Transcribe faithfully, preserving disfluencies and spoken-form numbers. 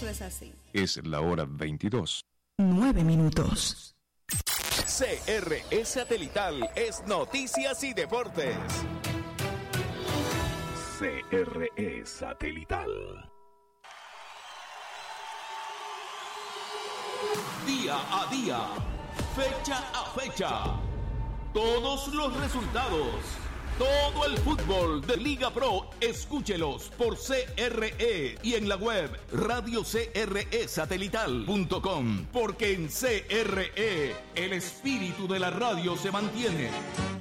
Eso es así. Es la hora veintidós. Nueve minutos. C R E Satelital es Noticias y Deportes. C R E Satelital. Día a día, fecha a fecha, todos los resultados, todo el fútbol de Liga Pro, escúchelos por C R E y en la web radio c r e satelital punto com, porque en C R E el espíritu de la radio se mantiene.